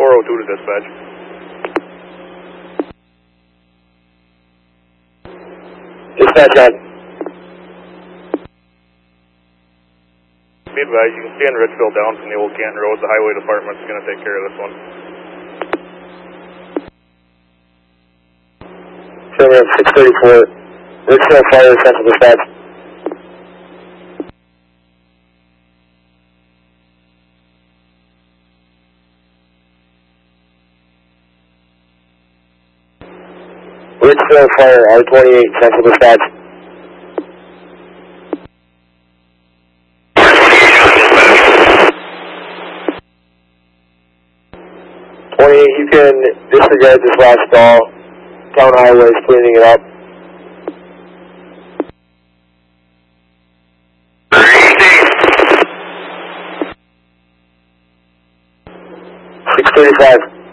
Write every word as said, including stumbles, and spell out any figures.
four oh two to dispatch. Dispatch on. Be advised, you can stay in Richville down from the old Canton Road. The highway department's going to take care of this one. Affirmative, six thirty-four. Richville Fire, Central Dispatch. Richville Fire, R twenty-eight, Central Dispatch. twenty-eight, you can disregard this last call. Town Highway is cleaning it up. six thirty-five.